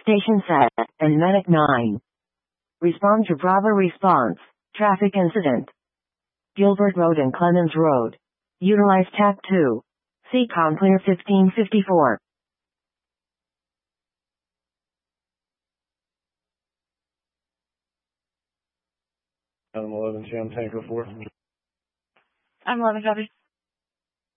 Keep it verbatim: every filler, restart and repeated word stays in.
station set, and Medic nine. Respond to Bravo response. Traffic incident. Gilbert Road and Clemens Road. Utilize T A C two. C COM clear fifteen fifty-four. I'm eleven Jam Tanker four. I'm eleven Copy.